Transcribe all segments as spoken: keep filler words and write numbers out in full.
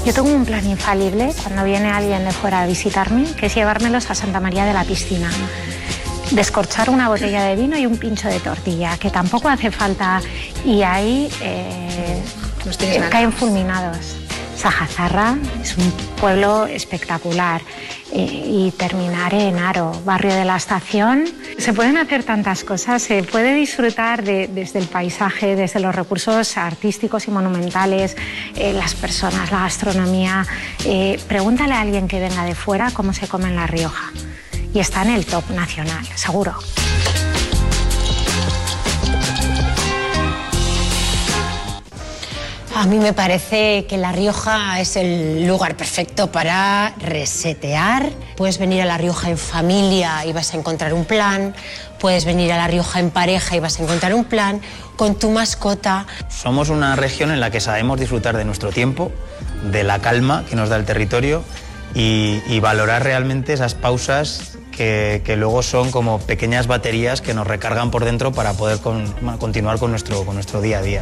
Yo tengo un plan infalible cuando viene alguien de fuera a visitarme, que es llevármelos a Santa María de la Piscina. Descorchar una botella de vino y un pincho de tortilla, que tampoco hace falta, y ahí eh, eh, caen fulminados. Sajazarra es un pueblo espectacular, eh, y terminar en Haro, barrio de la Estación. Se pueden hacer tantas cosas, se puede disfrutar de, desde el paisaje, desde los recursos artísticos y monumentales, eh, las personas, la gastronomía. Eh, pregúntale a alguien que venga de fuera cómo se come en La Rioja. Y está en el top nacional, seguro. A mí me parece que La Rioja es el lugar perfecto para resetear. Puedes venir a La Rioja en familia y vas a encontrar un plan. Puedes venir a La Rioja en pareja y vas a encontrar un plan con tu mascota. Somos una región en la que sabemos disfrutar de nuestro tiempo, de la calma que nos da el territorio y, y valorar realmente esas pausas que, que luego son como pequeñas baterías que nos recargan por dentro para poder con, continuar con nuestro, con nuestro día a día.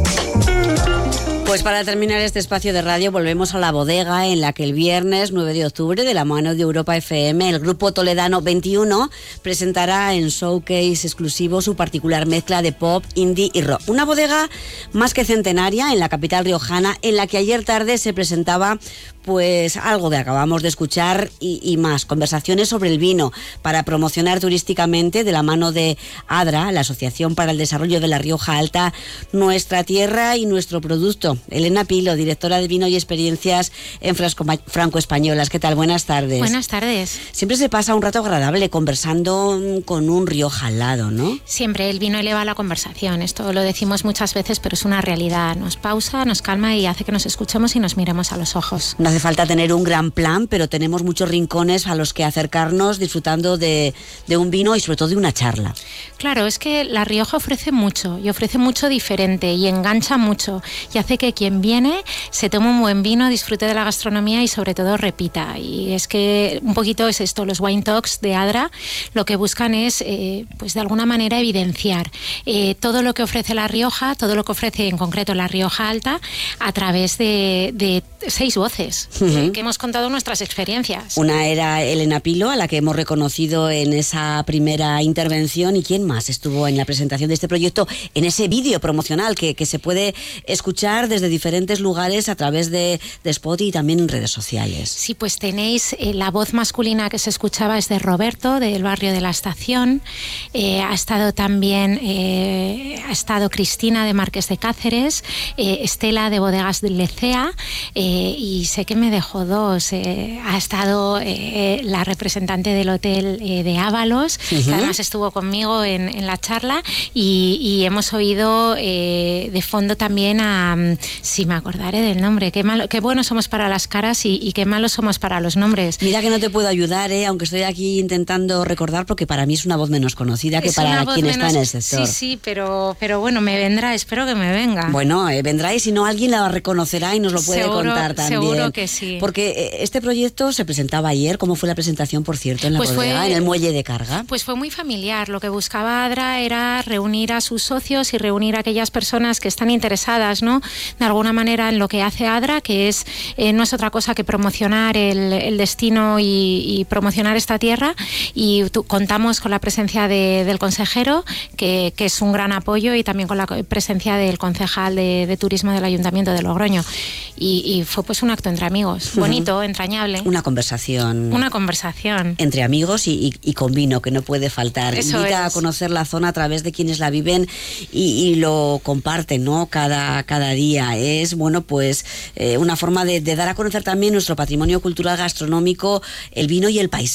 Pues para terminar este espacio de radio volvemos a la bodega en la que el viernes nueve de octubre, de la mano de Europa F M, el grupo toledano veintiuno presentará en showcase exclusivo su particular mezcla de pop, indie y rock. Una bodega más que centenaria en la capital riojana, en la que ayer tarde se presentaba pues algo que acabamos de escuchar y, y más, conversaciones sobre el vino para promocionar turísticamente de la mano de ADRA, la Asociación para el Desarrollo de la Rioja Alta, nuestra tierra y nuestro producto. Elena Pilo, directora de Vino y Experiencias en Franco-Españolas. ¿Qué tal? Buenas tardes. Buenas tardes. Siempre se pasa un rato agradable conversando con un Rioja al lado, ¿no? Siempre el vino eleva la conversación. Esto lo decimos muchas veces, pero es una realidad. Nos pausa, nos calma y hace que nos escuchemos y nos miremos a los ojos. No hace falta tener un gran plan, pero tenemos muchos rincones a los que acercarnos disfrutando de, de un vino y sobre todo de una charla. Claro, es que La Rioja ofrece mucho y ofrece mucho diferente y engancha mucho y hace que quien viene se tome un buen vino, disfrute de la gastronomía y sobre todo repita. Y es que un poquito es esto, los Wine Talks de ADRA lo que buscan es eh, pues de alguna manera evidenciar eh, todo lo que ofrece La Rioja, todo lo que ofrece en concreto La Rioja Alta a través de, de seis voces. Uh-huh. Que hemos contado nuestras experiencias. Una era Elena Pilo, a la que hemos reconocido en esa primera intervención. ¿Y quién más estuvo en la presentación de este proyecto? En ese vídeo promocional que, que se puede escuchar desde diferentes lugares a través de, de Spot y también en redes sociales. Sí, pues tenéis eh, la voz masculina que se escuchaba es de Roberto, del barrio de la Estación. Eh, ha estado también eh, ha estado Cristina de Marqués de Cáceres, eh, Estela de Bodegas de Lecea, eh, y sé que me dejó dos. Eh, ha estado eh, la representante del hotel eh, de Ábalos, uh-huh. que además estuvo conmigo en, en la charla, y, y hemos oído eh, de fondo también a, si me acordaré del nombre, qué, malo, qué buenos somos para las caras y, y qué malos somos para los nombres. Mira que no te puedo ayudar, eh, aunque estoy aquí intentando recordar, porque para mí es una voz menos conocida que es para quien menos, está en el sector. Sí, sí, pero, pero bueno, me vendrá, espero que me venga. Bueno, eh, vendrá y si no alguien la reconocerá y nos lo puede seguro, contar también. Seguro que sí. Porque este proyecto se presentaba ayer. ¿Cómo fue la presentación, por cierto, en la pues bodega, fue, en el muelle de carga? Pues fue muy familiar. Lo que buscaba ADRA era reunir a sus socios y reunir a aquellas personas que están interesadas, ¿no?, de alguna manera en lo que hace ADRA, que es eh, no es otra cosa que promocionar el, el destino y, y promocionar esta tierra. Y tu, contamos con la presencia de, del consejero, que, que es un gran apoyo, y también con la presencia del concejal de, de turismo del Ayuntamiento de Logroño. Y, y fue pues un acto entre amigos, bonito, uh-huh. entrañable. Una conversación. Una conversación. Entre amigos y, y, y con vino, que no puede faltar. Eso Invita es. a conocer la zona a través de quienes la viven y, y lo comparten, ¿no?, cada, cada día. Es, bueno, pues eh, una forma de, de dar a conocer también nuestro patrimonio cultural gastronómico, el vino y el paisaje.